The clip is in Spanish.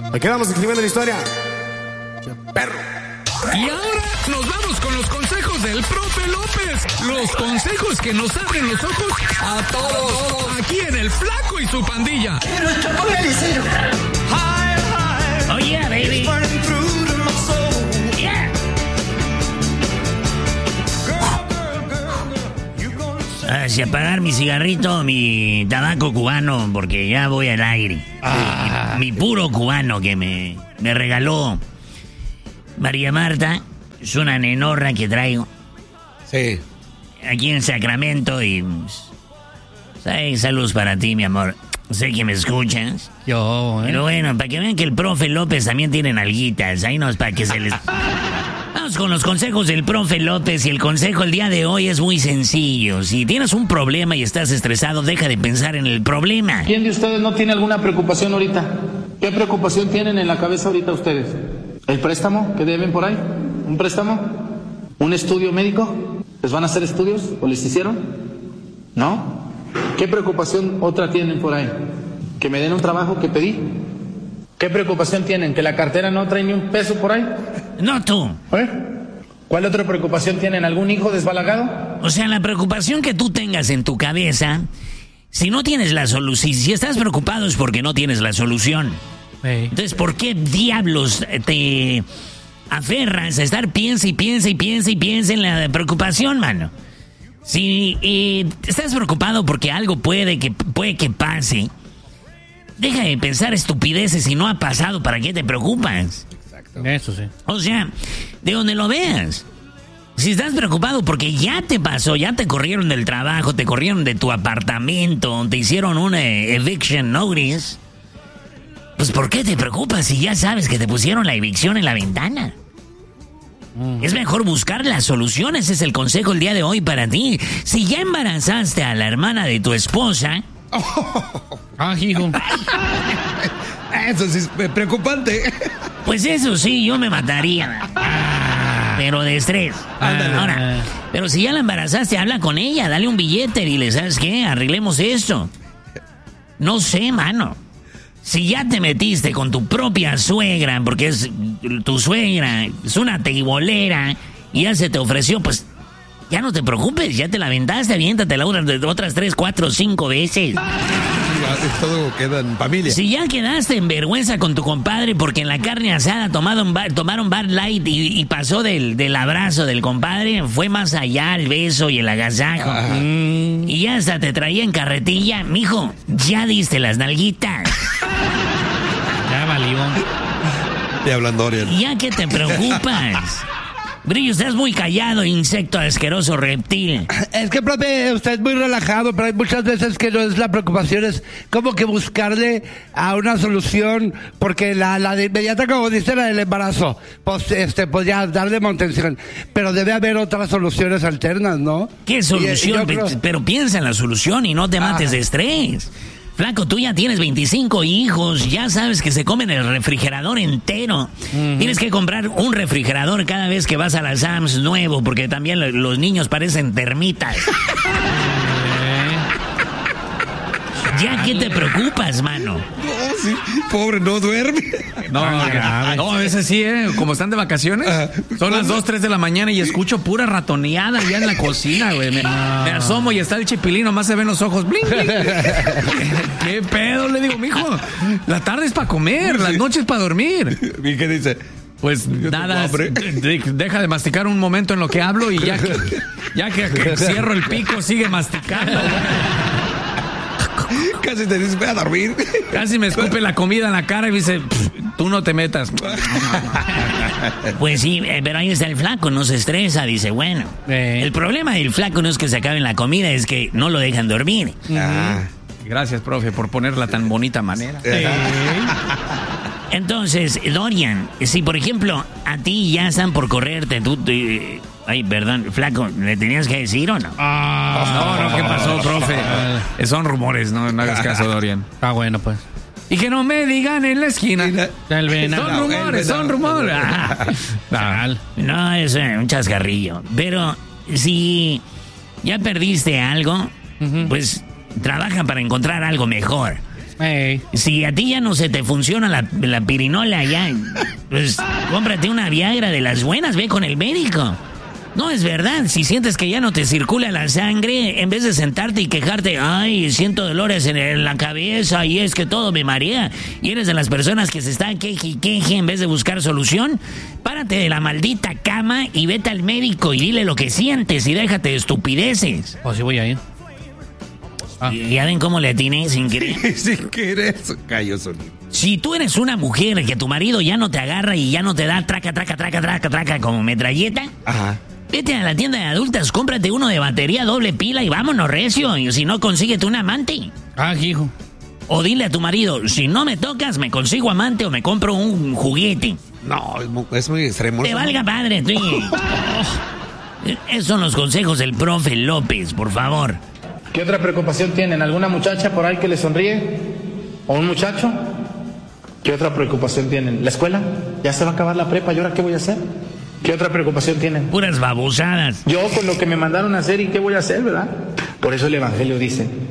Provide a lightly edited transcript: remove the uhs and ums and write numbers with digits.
Ahí quedamos escribiendo la historia. ¡Qué perro! Y ahora nos vamos con los consejos del profe López. Los consejos que nos abren los ojos a todos. Aquí en El Flaco y su pandilla. Oh yeah, baby. Yeah. Hacia apagar mi cigarrito, mi tabaco cubano, porque ya voy al aire. Mi puro cubano que me regaló María Marta. Es una nenorra que traigo. Sí. Aquí en Sacramento y... saludos para ti, mi amor. Sé que me escuchas. Pero bueno, para que vean que el profe López también tiene nalguitas. Ahí no es para que se les... Vamos con los consejos del profe López. Y el consejo el día de hoy es muy sencillo. Si tienes un problema y estás estresado, deja de pensar en el problema. ¿Quién de ustedes no tiene alguna preocupación ahorita? ¿Qué preocupación tienen en la cabeza ahorita ustedes? ¿El préstamo que deben por ahí? ¿Un préstamo? ¿Un estudio médico? ¿Les van a hacer estudios o les hicieron? ¿No? ¿Qué preocupación otra tienen por ahí? ¿Que me den un trabajo que pedí? ¿Qué preocupación tienen? ¿Que la cartera no trae ni un peso por ahí? No tú. ¿Cuál otra preocupación tienen? ¿Algún hijo desbalagado? O sea, la preocupación que tú tengas en tu cabeza, si no tienes la solución, si estás preocupado es porque no tienes la solución. Entonces, ¿por qué diablos te aferras a estar piensa en la preocupación, mano? Si estás preocupado porque algo puede que pase, deja de pensar estupideces si no ha pasado, ¿para qué te preocupas? Exacto. Eso sí. O sea, de donde lo veas. Si estás preocupado porque ya te pasó, ya te corrieron del trabajo, te corrieron de tu apartamento, te hicieron una eviction notice, pues ¿por qué te preocupas si ya sabes que te pusieron la evicción en la ventana? Es mejor buscar las soluciones, ese es el consejo el día de hoy para ti. Si ya embarazaste a la hermana de tu esposa... hijo. Eso sí es preocupante. Pues eso sí, yo me mataría. Pero de estrés. Ahora, pero si ya la embarazaste, habla con ella, dale un billete, dile, ¿sabes qué? Arreglemos esto. No sé, mano. Si ya te metiste con tu propia suegra, porque es tu suegra, es una teibolera, y ya se te ofreció, pues ya no te preocupes, ya te la aventaste, aviéntate otras 3, 4, 5 veces. Todo queda en familia. Si ya quedaste en vergüenza con tu compadre porque en la carne asada tomaron Bud Light y pasó del abrazo del compadre, fue más allá el beso y el agasajo. Y ya hasta te traía en carretilla, mijo, ya diste las nalguitas. Ya valió. Y hablando, Oriel. ¿Ya que te preocupas? Brillo, estás muy callado, insecto asqueroso reptil. Es que, profe, usted es muy relajado, pero hay muchas veces que no es la preocupación, es como que buscarle a una solución, porque la de inmediata, como dice, la del embarazo, pues ya darle manutención. Pero debe haber otras soluciones alternas, ¿no? ¿Qué solución? Pero piensa en la solución y no te mates de estrés. Flaco, tú ya tienes 25 hijos, ya sabes que se comen el refrigerador entero. Tienes que comprar un refrigerador cada vez que vas a la Sam's nuevo, porque también los niños parecen termitas. ¿Ya qué te preocupas, mano? No, sí, pobre, no duerme. No, a veces sí, como están de vacaciones, son las 2, 3 de la mañana y escucho pura ratoneada ya en la cocina, güey. Me asomo y está el chipilín, nomás se ven los ojos, bling, bling. ¿Qué pedo? Le digo, mijo, la tarde es para comer, las noches para dormir. ¿Y qué dice? Pues nada, deja de masticar un momento en lo que hablo y ya que cierro el pico, sigue masticando. Casi te dice, voy a dormir. Casi me escupe la comida en la cara y me dice, tú no te metas. Pues sí, pero ahí está el flaco, no se estresa, dice, bueno. El problema del flaco no es que se acabe la comida, es que no lo dejan dormir. Gracias, profe, por ponerla tan bonita manera. Entonces, Dorian, si por ejemplo a ti ya están por correrte, ay, perdón, flaco, ¿le tenías que decir o no? No, ¿qué pasó, profe? Son rumores, no hagas caso, Dorian. Bueno, pues. Y que no me digan en la esquina. Son rumores. No, es un chascarrillo. Pero si ya perdiste algo, pues trabaja para encontrar algo mejor. Si a ti ya no se te funciona la pirinola ya, pues cómprate una Viagra de las buenas, ve con el médico. No, es verdad, si sientes que ya no te circula la sangre, en vez de sentarte y quejarte, ay, siento dolores en la cabeza y es que todo me marea, y eres de las personas que se están queje y queje en vez de buscar solución, párate de la maldita cama y vete al médico y dile lo que sientes y déjate de estupideces. Pues sí voy a ir. Y ya ven cómo le atiné sin querer. Sin querer, cayó solito. Si tú eres una mujer que tu marido ya no te agarra y ya no te da traca como metralleta, Ajá. vete a la tienda de adultas, cómprate uno de batería doble pila y vámonos recio. Y si no, consíguete un amante. Hijo. O dile a tu marido, si no me tocas, me consigo amante o me compro un juguete. No, es muy extremo. Te valga padre, tú. Esos son los consejos del profe López, por favor. ¿Qué otra preocupación tienen? ¿Alguna muchacha por ahí que le sonríe? ¿O un muchacho? ¿Qué otra preocupación tienen? ¿La escuela? ¿Ya se va a acabar la prepa? ¿Y ahora qué voy a hacer? ¿Qué otra preocupación tienen? Puras babosadas. Yo con lo que me mandaron a hacer y qué voy a hacer, ¿verdad? Por eso el Evangelio dice,